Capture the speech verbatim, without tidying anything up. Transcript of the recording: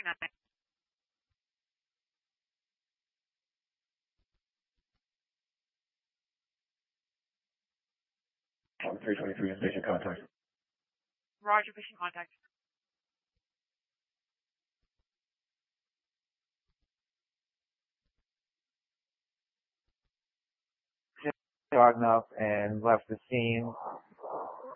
nine. On three twenty-three is patient contact. Roger, patient contact. Gotten up and left the scene.